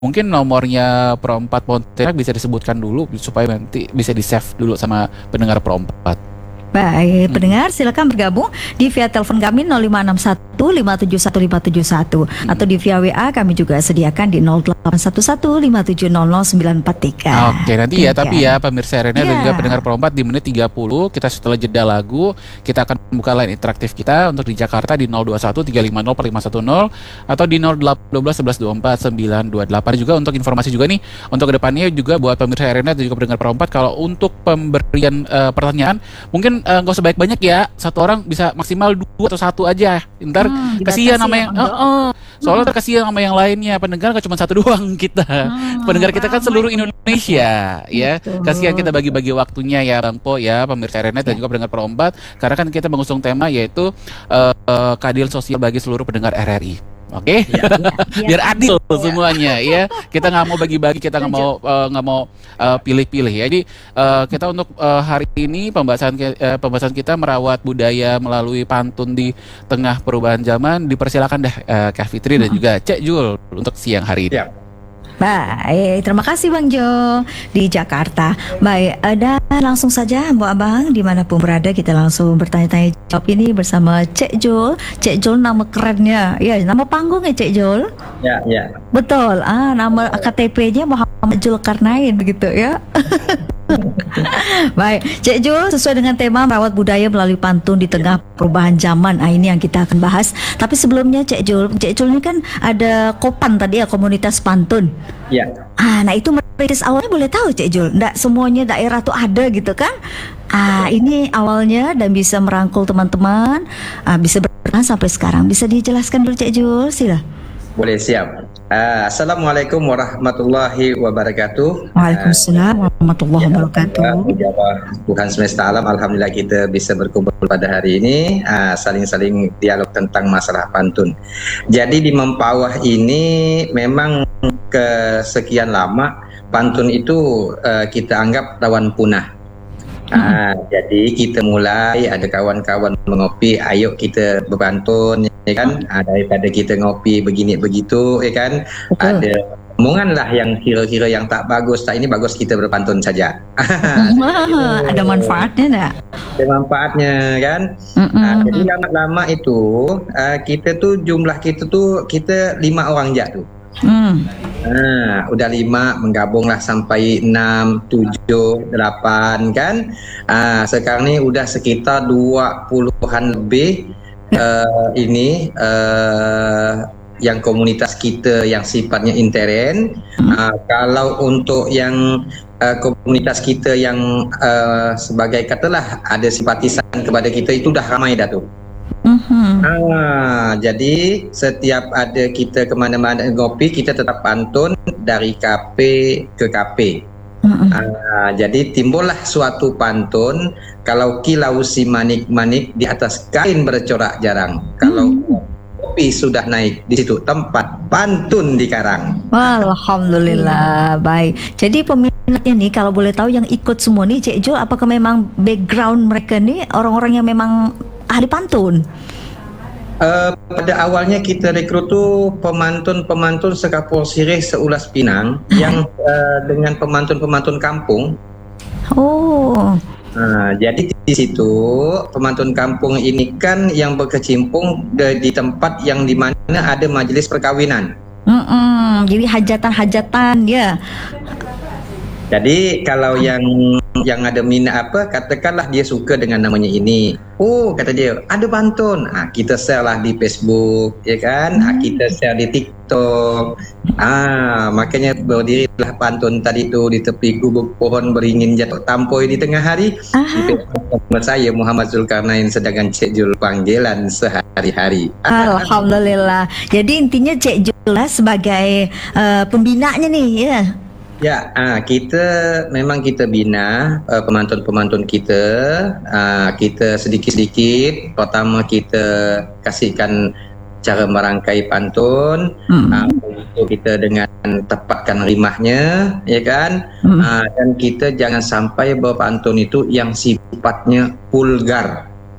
mungkin nomornya Pro 4 Pontianak bisa disebutkan dulu supaya nanti bisa di-save dulu sama pendengar Pro 4. Baik, pendengar silakan bergabung di via telepon kami 0561 571 571 atau di via WA kami juga sediakan di 0811 5700943. Oke, nanti ya, tapi ya pemirsa Arena dan juga pendengar Pro 4 di menit 30 kita setelah jeda lagu kita akan membuka line interaktif kita untuk di Jakarta di 021 350 4510 atau di 0812 1124 928. Juga untuk informasi juga nih untuk kedepannya juga buat pemirsa Arena dan juga pendengar Pro 4, kalau untuk pemberian pertanyaan mungkin nggak usah banyak ya, satu orang bisa maksimal 2 atau 1 aja. Ntar kasihan sama yang soalnya kasihan sama yang lainnya, pendengar kan cuma satu doang kita. Pendengar kita kan seluruh Indonesia ya. Kasihan kita bagi-bagi waktunya ya Bang Po ya, pemirsa Renet dan juga pendengar Pro 4, karena kan kita mengusung tema yaitu keadilan sosial bagi seluruh pendengar RRI. Oke, biar adil semuanya ya. Kita nggak mau bagi-bagi, kita nggak mau pilih-pilih ya. Jadi kita untuk hari ini pembahasan kita merawat budaya melalui pantun di tengah perubahan zaman. Dipersilakan deh Kak Fitri dan juga Cek Jul untuk siang hari ini. Ya. Baik, terima kasih Bang Jo di Jakarta. Baik, dan langsung saja Mbak Abang dimanapun berada kita langsung bertanya-tanya jawab ini bersama Cek Jul. Cek Jul nama kerennya, ya nama panggungnya Cek Jul. Ya, ya. Betul. Nama KTP-nya Muhammad Zulkarnain begitu ya. Baik, Cek Jul, sesuai dengan tema merawat budaya melalui pantun di tengah perubahan zaman. Ini yang kita akan bahas. Tapi sebelumnya Cek Jul ini kan ada Kopan tadi ya, komunitas pantun. Ya. Nah itu merintis awalnya boleh tahu Cek Jul, nggak semuanya daerah tuh ada gitu kan? Ini awalnya dan bisa merangkul teman-teman, bisa bertahan sampai sekarang. Bisa dijelaskan dulu Cek Jul, sila. Boleh, siap. Assalamualaikum warahmatullahi wabarakatuh. Waalaikumsalam warahmatullahi wabarakatuh. Tuhan semesta alam, alhamdulillah kita bisa berkumpul pada hari ini, saling-saling dialog tentang masalah pantun. Jadi di Mempawah ini memang kesekian lama pantun itu kita anggap rawan punah. Jadi kita mulai ada kawan-kawan mengopi, ayo kita berpantun ya kan, daripada kita ngopi begini begitu ya kan. Ada omongan lah yang kira-kira yang tak bagus, tak ini bagus, kita berpantun saja. Ada manfaatnya enggak? Ada manfaatnya kan. Jadi lama-lama itu kita tuh jumlah kita tuh 5 orang aja tuh. Udah 5 menggabunglah sampai 6, 7, 8 kan. Sekarang ini udah sekitar 20-an lebih yang komunitas kita yang sifatnya intern. Kalau untuk yang komunitas kita yang sebagai katalah ada simpatisan kepada kita itu udah ramai dah tuh. Jadi setiap ada kita kemana-mana ngopi, kita tetap pantun dari KP ke KP. Jadi timbullah suatu pantun, kalau kilau si manik-manik di atas kain bercorak jarang. Kalau kopi sudah naik, di situ tempat pantun dikarang. Alhamdulillah, baik. Jadi peminatnya nih kalau boleh tahu yang ikut semua nih Cek Jul, apakah memang background mereka nih orang-orang yang memang ahli pantun? Pada awalnya kita rekrut tuh pemantun sekapur sirih seulas Pinang yang dengan pemantun kampung. Jadi di situ pemantun kampung ini kan yang berkecimpung di tempat yang dimana ada majelis perkawinan. Jadi hajatan ya. Jadi kalau yang ada minat katakanlah dia suka dengan namanya ini. Kata dia ada pantun. Kita share lah di Facebook ya kan. Kita share di TikTok. Makanya berdirilah pantun tadi itu di tepi gubuk pohon beringin jatuh tampoi di tengah hari. Saya Muhammad Zulkarnain, sedangkan Cek Jul panggilan sehari-hari. Alhamdulillah. Jadi intinya Cek Jul lah sebagai pembinanya nih ya. Ya, kita bina pemantun-pemantun kita. Kita sedikit-sedikit. Pertama kita kasihkan cara merangkai pantun. Untuk kita dengan tepatkan rimahnya, ya kan. Dan kita jangan sampai berpantun itu yang sifatnya vulgar.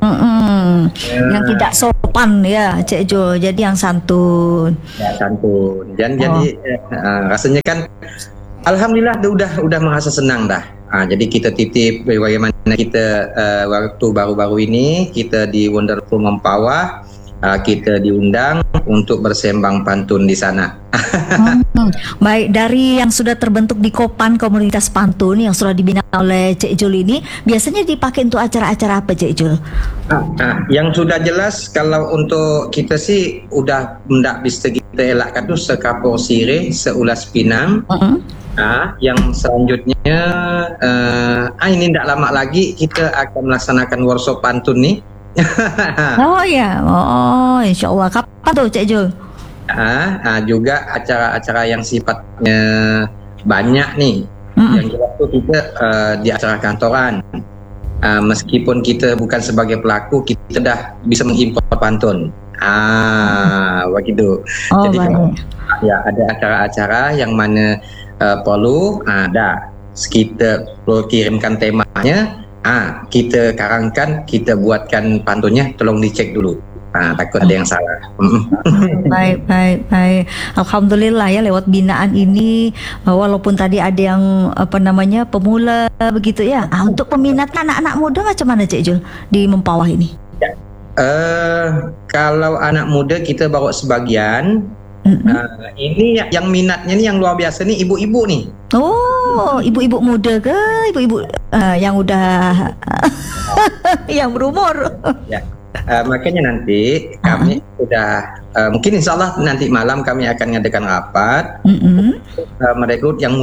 Yang tidak sopan ya, Cik Jo. Jadi yang santun. Ya, santun. Jadi rasanya kan alhamdulillah udah merasa senang dah. Jadi kita titip bagaimana kita waktu baru-baru ini kita di Wonderful Mempawah, kita diundang untuk bersembang pantun di sana. Baik, dari yang sudah terbentuk di Kopan komunitas pantun yang sudah dibina oleh Cik Jul ini, biasanya dipakai untuk acara-acara apa, Cik Jul? Yang sudah jelas kalau untuk kita sih udah ndak bisa kita elakkan tuh sekapur sirih, seulas pinang. Yang selanjutnya ini tidak lama lagi kita akan melaksanakan workshop pantun nih. Oh ya, insya Allah. Kapan tuh, Cik Jul? Juga acara-acara yang sifatnya banyak nih. Yang jelas tuh kita di acara kantoran. Meskipun kita bukan sebagai pelaku, kita dah bisa mengimpor pantun. Begitu. Jadi ya ada acara-acara yang mana perlu kita perlu kirimkan temanya, kita karangkan, kita buatkan pantunnya, tolong dicek dulu, takut ada yang salah. Baik. Alhamdulillah ya, lewat binaan ini, walaupun tadi ada yang pemula begitu ya, untuk peminat anak-anak muda macam mana, Cik Jul, di Mempawah ini? Kalau anak muda kita bawa sebagian. Ini yang minatnya nih yang luar biasa nih, ibu-ibu nih. Oh, ibu-ibu muda ke ibu-ibu yang udah yang berumur? Ya. Makanya nanti kami sudah mungkin insya Allah nanti malam kami akan ngadakan rapat merekrut yang